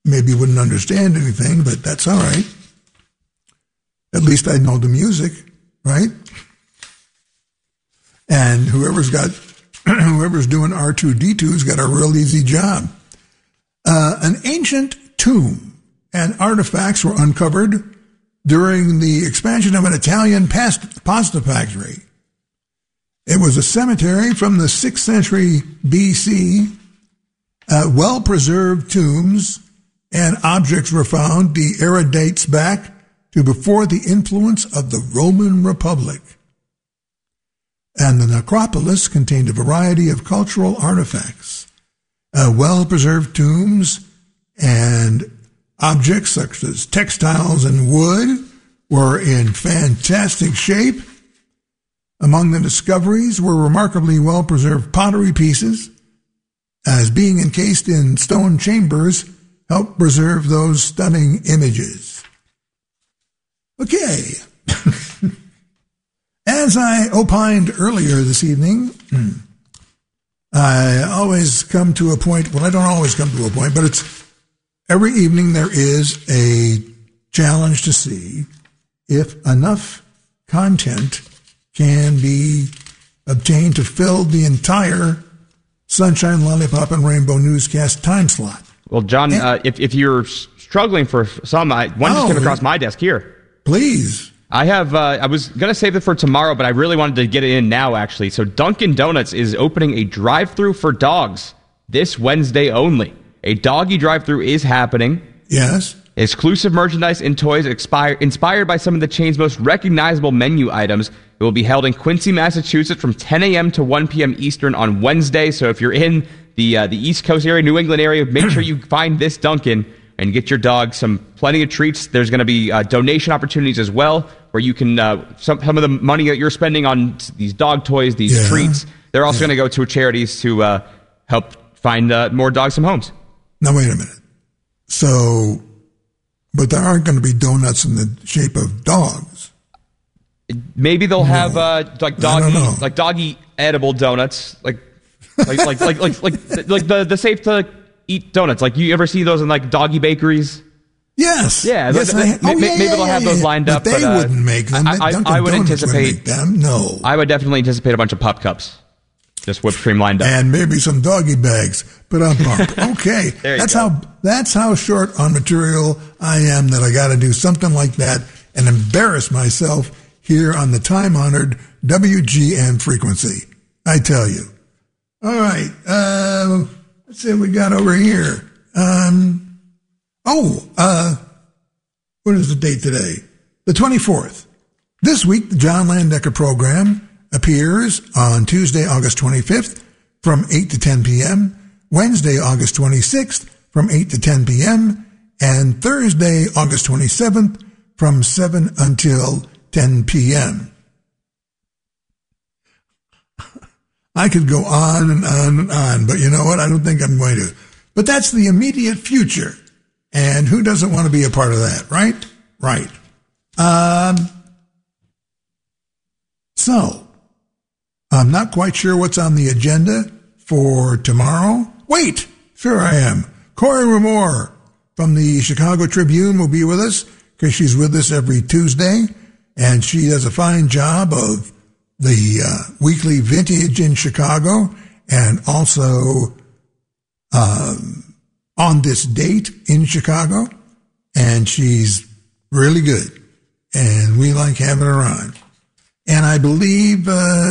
maybe wouldn't understand anything, but that's all right. At least I know the music, right? And whoever's doing R2-D2's got a real easy job. An ancient tomb and artifacts were uncovered during the expansion of an Italian pasta factory. It was a cemetery from the 6th century BC. Well-preserved tombs and objects were found. The era dates back to before the influence of the Roman Republic. And the necropolis contained a variety of cultural artifacts. Well-preserved tombs and objects such as textiles and wood were in fantastic shape. Among the discoveries were remarkably well-preserved pottery pieces, as being encased in stone chambers helped preserve those stunning images. Okay. As I opined earlier this evening, I always come to a point, well, I don't always come to a point, but it's every evening there is a challenge to see if enough content can be obtained to fill the entire Sunshine, Lollipop, and Rainbow newscast time slot. Well, John, if you're struggling for some, one just came across my desk here. Please. I was going to save it for tomorrow, but I really wanted to get it in now, actually. So Dunkin' Donuts is opening a drive-thru for dogs this Wednesday only. A doggy drive-thru is happening. Yes. Exclusive merchandise and toys inspired by some of the chain's most recognizable menu items. It will be held in Quincy, Massachusetts from 10 a.m. to 1 p.m. Eastern on Wednesday. So if you're in the East Coast area, New England area, make sure you find this Dunkin' and get your dog plenty of treats. There's going to be donation opportunities as well, where you can some of the money that you're spending on these dog toys, these treats, they're also going to go to charities to help find more dogs some homes. Now wait a minute. So, but there aren't going to be donuts in the shape of dogs. Maybe they'll have doggy edible donuts, like the safe to eat donuts. Like you ever see those in like doggy bakeries? Yes. Yeah. Yes, maybe they'll have those lined up. But they wouldn't make them. I would anticipate them. No. I would definitely anticipate a bunch of pop cups, just whipped cream lined up, and maybe some doggy bags. But okay. That's how short on material I am that I got to do something like that and embarrass myself here on the time-honored WGN frequency. I tell you. All right. Let's see what we got over here. What is the date today? The 24th. This week, the John Landecker program appears on Tuesday, August 25th from 8 to 10 p.m., Wednesday, August 26th from 8 to 10 p.m., and Thursday, August 27th from 7 until 10 p.m. I could go on and on and on, but you know what? I don't think I'm going to. But that's the immediate future. And who doesn't want to be a part of that, right? Right. So, I'm not quite sure what's on the agenda for tomorrow. Wait! Sure I am. Corey Ramore from the Chicago Tribune will be with us because she's with us every Tuesday. And she does a fine job of the weekly vintage in Chicago and also on this date in Chicago. And she's really good. And we like having her on. And I believe,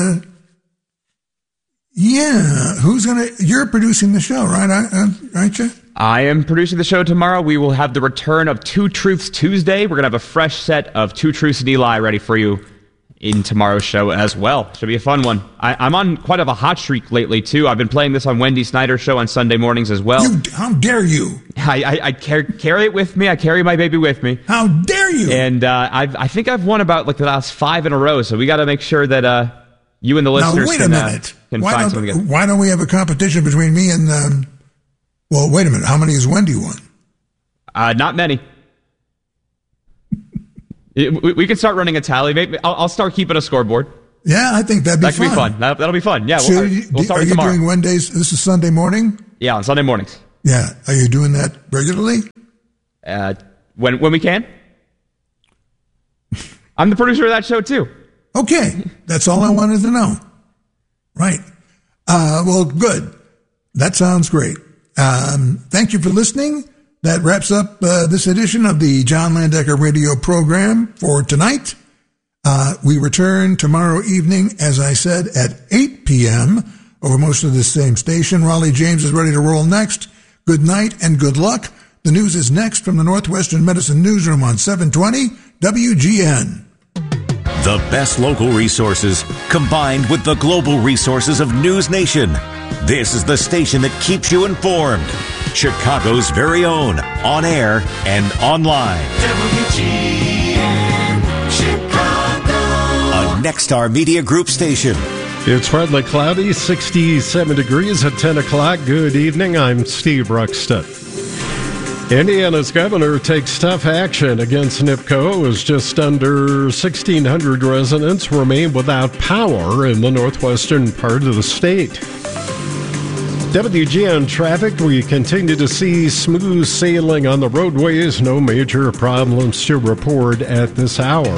you're producing the show, right? Aren't you? I am producing the show tomorrow. We will have the return of Two Truths Tuesday. We're going to have a fresh set of Two Truths and Eli ready for you in tomorrow's show as well. Should be a fun one. I'm on quite of a hot streak lately, too. I've been playing this on Wendy Snyder's show on Sunday mornings as well. How dare you? I carry it with me. I carry my baby with me. How dare you? And I think I've won about the last 5 in a row, so we got to make sure that you and the listeners can find something good. Why don't we have a competition between me and... Well, wait a minute. How many has Wendy won? Not many. We can start running a tally. Maybe I'll start keeping a scoreboard. Yeah, I think that'd be fun. That could be fun. That'll be fun. Yeah, so we'll start tomorrow. Are you doing Wednesdays? This is Sunday morning? Yeah, on Sunday mornings. Yeah. Are you doing that regularly? when we can. I'm the producer of that show, too. Okay. That's all I wanted to know. Right. Well, good. That sounds great. Thank you for listening. That wraps up this edition of the John Landecker radio program for tonight. We return tomorrow evening, as I said, at 8 p.m. over most of the same station. Raleigh James is ready to roll next. Good night and good luck. The news is next from the Northwestern Medicine Newsroom on 720 WGN. The best local resources combined with the global resources of News Nation. This is the station that keeps you informed. Chicago's very own, on air and online. WGN Chicago. A Nexstar Media Group station. It's partly cloudy, 67 degrees at 10 o'clock. Good evening. I'm Steve Ruxton. Indiana's governor takes tough action against NIPCO as just under 1,600 residents remain without power in the northwestern part of the state. WGN traffic, we continue to see smooth sailing on the roadways. No major problems to report at this hour.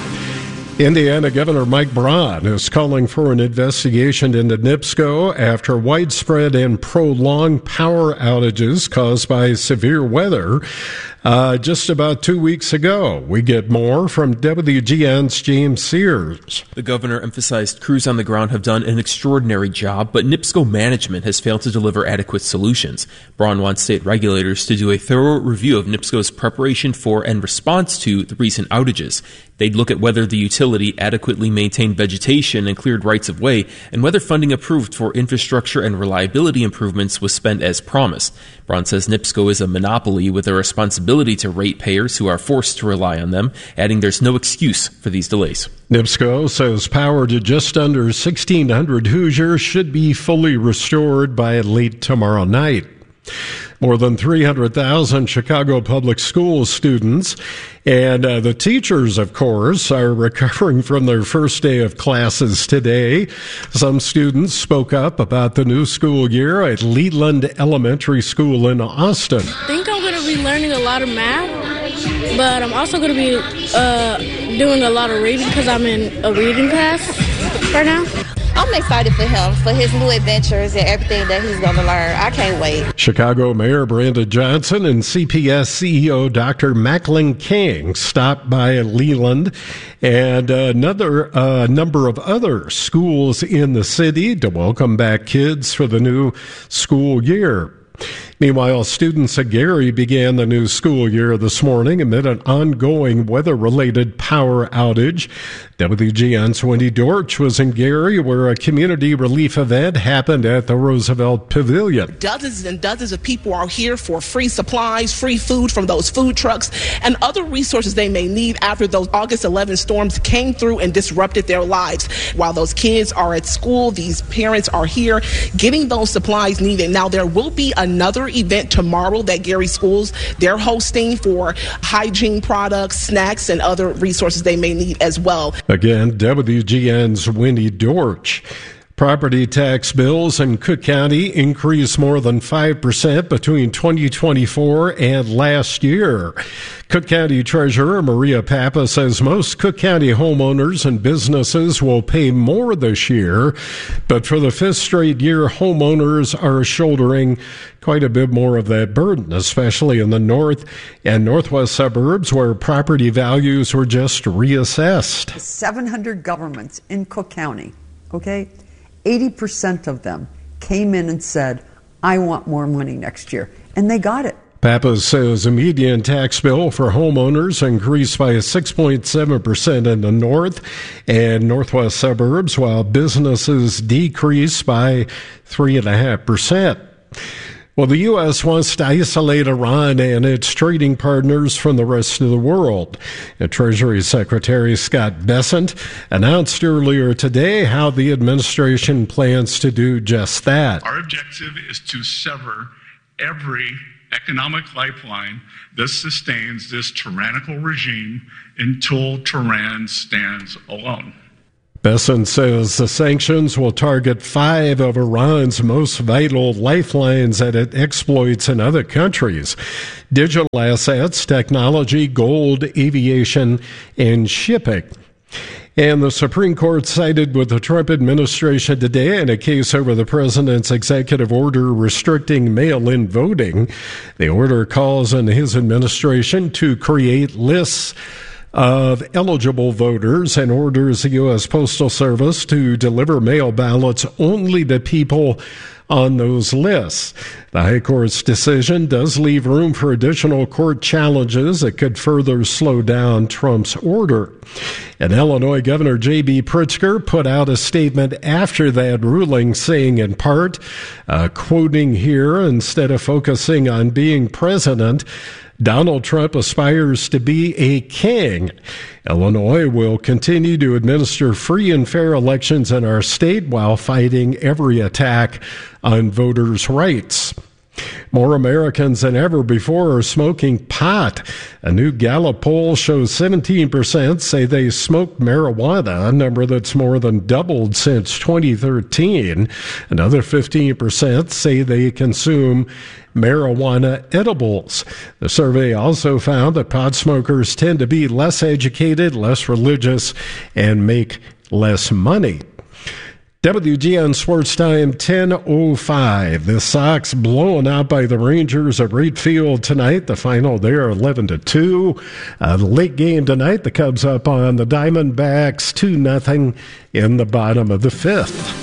Indiana Governor Mike Braun is calling for an investigation into NIPSCO after widespread and prolonged power outages caused by severe weather just about 2 weeks ago. We get more from WGN's James Sears. The governor emphasized crews on the ground have done an extraordinary job, but NIPSCO management has failed to deliver adequate solutions. Braun wants state regulators to do a thorough review of NIPSCO's preparation for and response to the recent outages. They'd look at whether the utility adequately maintained vegetation and cleared rights of way, and whether funding approved for infrastructure and reliability improvements was spent as promised. Braun says NIPSCO is a monopoly with a responsibility to ratepayers who are forced to rely on them, adding there's no excuse for these delays. NIPSCO says power to just under 1,600 Hoosiers should be fully restored by late tomorrow night. More than 300,000 Chicago Public Schools students and the teachers, of course, are recovering from their first day of classes today. Some students spoke up about the new school year at Leland Elementary School in Austin. I think I'm going to be learning a lot of math, but I'm also going to be doing a lot of reading because I'm in a reading class right now. I'm excited for him, for his new adventures and everything that he's going to learn. I can't wait. Chicago Mayor Brandon Johnson and CPS CEO Dr. Macklin King stopped by Leland and another number of other schools in the city to welcome back kids for the new school year. Meanwhile, students at Gary began the new school year this morning amid an ongoing weather-related power outage. WGN's Wendy Dorch was in Gary, where a community relief event happened at the Roosevelt Pavilion. Dozens and dozens of people are here for free supplies, free food from those food trucks, and other resources they may need after those August 11 storms came through and disrupted their lives. While those kids are at school, these parents are here getting those supplies needed. Now, there will be another event tomorrow that Gary Schools, they're hosting for hygiene products, snacks, and other resources they may need as well. Again, WGN's Wendy Dorch. Property tax bills in Cook County increased more than 5% between 2024 and last year. Cook County Treasurer Maria Papa says most Cook County homeowners and businesses will pay more this year, but for the fifth straight year, homeowners are shouldering quite a bit more of that burden, especially in the north and northwest suburbs where property values were just reassessed. 700 governments in Cook County, okay? 80% of them came in and said, I want more money next year. And they got it. Papa says the median tax bill for homeowners increased by 6.7% in the north and northwest suburbs, while businesses decreased by 3.5%. Well, the U.S. wants to isolate Iran and its trading partners from the rest of the world. And Treasury Secretary Scott Bessent announced earlier today how the administration plans to do just that. Our objective is to sever every economic lifeline that sustains this tyrannical regime until Tehran stands alone. Besson says the sanctions will target 5 of Iran's most vital lifelines that it exploits in other countries: digital assets, technology, gold, aviation, and shipping. And the Supreme Court sided with the Trump administration today in a case over the president's executive order restricting mail-in voting. The order calls on his administration to create lists of eligible voters and orders the U.S. Postal Service to deliver mail ballots only to people on those lists. The High Court's decision does leave room for additional court challenges that could further slow down Trump's order. And Illinois Governor J.B. Pritzker put out a statement after that ruling saying, in part, quoting here, instead of focusing on being president, Donald Trump aspires to be a king. Illinois will continue to administer free and fair elections in our state while fighting every attack on voters' rights. More Americans than ever before are smoking pot. A new Gallup poll shows 17% say they smoke marijuana, a number that's more than doubled since 2013. Another 15% say they consume marijuana edibles. The survey also found that pot smokers tend to be less educated, less religious, and make less money. WGN Sports Time 10:05. The Sox blown out by the Rangers at Wright Field tonight. The final there 11-2. The late game tonight, the Cubs up on the Diamondbacks 2-0 in the bottom of the 5th.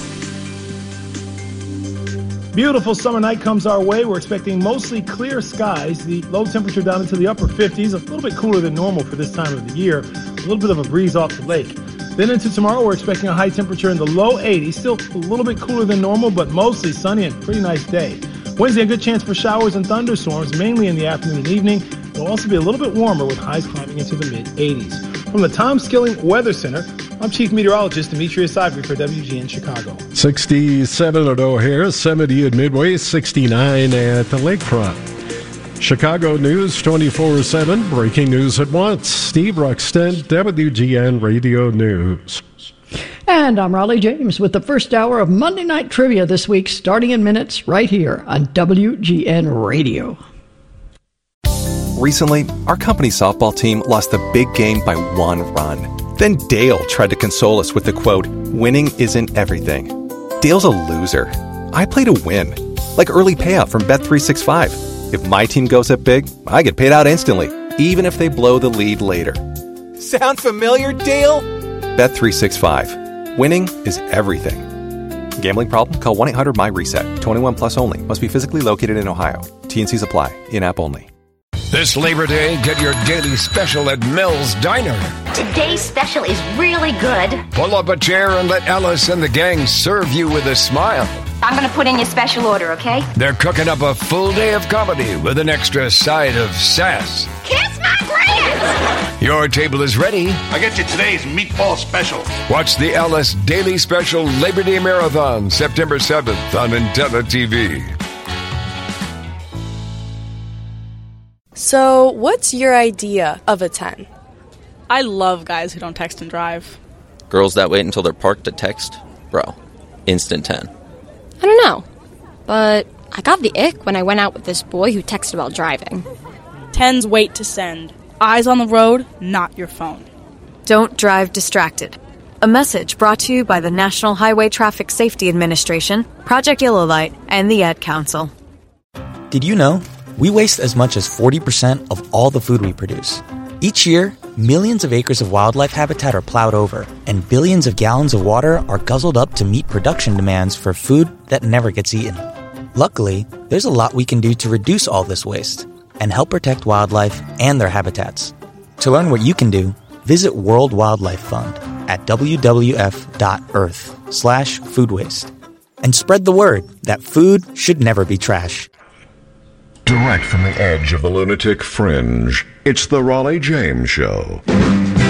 Beautiful summer night comes our way. We're expecting mostly clear skies. The low temperature down into the upper 50s, a little bit cooler than normal for this time of the year. A little bit of a breeze off the lake. Then into tomorrow, we're expecting a high temperature in the low 80s. Still a little bit cooler than normal, but mostly sunny and pretty nice day. Wednesday, a good chance for showers and thunderstorms, mainly in the afternoon and evening. It'll also be a little bit warmer with highs climbing into the mid-80s. From the Tom Skilling Weather Center, I'm Chief Meteorologist Demetrius Ivory for WGN Chicago. 67 at O'Hare, 70 at Midway, 69 at the Lakefront. Chicago News 24/7, breaking news at once. Steve Ruxton, WGN Radio News. And I'm Raleigh James with the first hour of Monday Night Trivia this week, starting in minutes right here on WGN Radio. Recently, our company softball team lost a big game by 1 run. Then Dale tried to console us with the quote, "Winning isn't everything." Dale's a loser. I play to win, like early payout from Bet365. If my team goes up big, I get paid out instantly, even if they blow the lead later. Sound familiar, Dale? Bet365. Winning is everything. Gambling problem? Call 1-800-MY-RESET. 21 plus only. Must be physically located in Ohio. T&Cs apply. In-app only. This Labor Day, get your daily special at Mel's Diner. Today's special is really good. Pull up a chair and let Ellis and the gang serve you with a smile. I'm going to put in your special order, okay? They're cooking up a full day of comedy with an extra side of sass. Kiss my Grant! Your table is ready. I get you today's meatball special. Watch the Ellis Daily Special Labor Day Marathon, September 7th on Antenna TV. So, what's your idea of a 10? I love guys who don't text and drive. Girls that wait until they're parked to text? Bro, instant 10. I don't know, but I got the ick when I went out with this boy who texted about driving. 10s wait to send. Eyes on the road, not your phone. Don't drive distracted. A message brought to you by the National Highway Traffic Safety Administration, Project Yellow Light, and the Ad Council. Did you know we waste as much as 40% of all the food we produce? Each year, millions of acres of wildlife habitat are plowed over, and billions of gallons of water are guzzled up to meet production demands for food that never gets eaten. Luckily, there's a lot we can do to reduce all this waste and help protect wildlife and their habitats. To learn what you can do, visit World Wildlife Fund at wwf.earth/food waste. And spread the word that food should never be trash. Direct from the edge of the lunatic fringe, it's the Raleigh James Show.